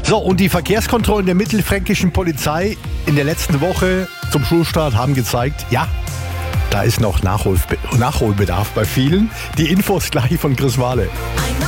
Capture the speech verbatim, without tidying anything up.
So, und die Verkehrskontrollen der mittelfränkischen Polizei in der letzten Woche zum Schulstart haben gezeigt, ja, da ist noch Nachholbe- Nachholbedarf bei vielen. Die Infos gleich von Chris Wahle.